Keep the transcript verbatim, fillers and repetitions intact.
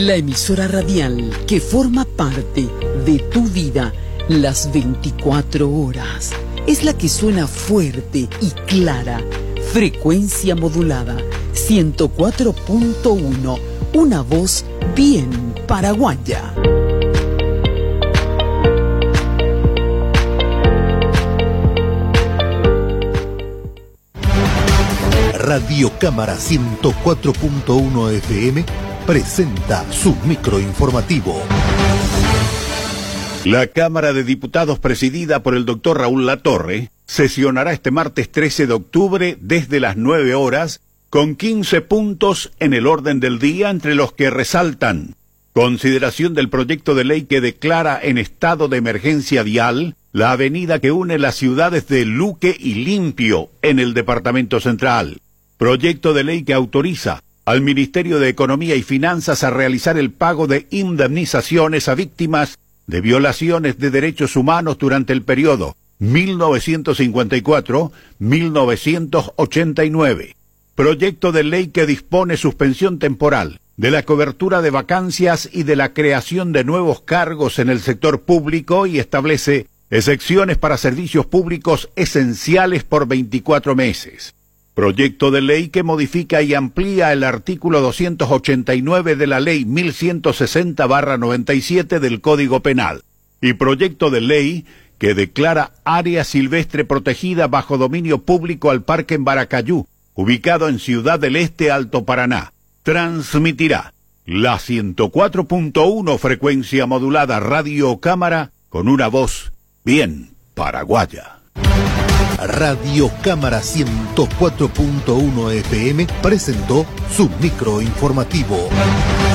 La emisora radial que forma parte de tu vida las veinticuatro horas. Es la que suena fuerte y clara. Frecuencia modulada ciento cuatro punto uno. Una voz bien paraguaya. Radio Cámara ciento cuatro punto uno F M presenta su microinformativo. La Cámara de Diputados, presidida por el doctor Raúl Latorre, sesionará este martes trece de octubre desde las nueve horas, con quince puntos en el orden del día, entre los que resaltan: consideración del proyecto de ley que declara en estado de emergencia vial la avenida que une las ciudades de Luque y Limpio en el Departamento Central; proyecto de ley que autoriza al Ministerio de Economía y Finanzas a realizar el pago de indemnizaciones a víctimas de violaciones de derechos humanos durante el periodo mil novecientos cincuenta y cuatro a mil novecientos ochenta y nueve; proyecto de ley que dispone suspensión temporal de la cobertura de vacancias y de la creación de nuevos cargos en el sector público y establece excepciones para servicios públicos esenciales por veinticuatro meses; proyecto de ley que modifica y amplía el artículo doscientos ochenta y nueve de la Ley mil ciento sesenta barra noventa y siete del Código Penal; y proyecto de ley que declara área silvestre protegida bajo dominio público al Parque en Baracayú, ubicado en Ciudad del Este, Alto Paraná. Transmitirá la ciento cuatro punto uno frecuencia modulada Radio Cámara con una voz bien paraguaya. Radio Cámara ciento cuatro punto uno F M presentó su microinformativo.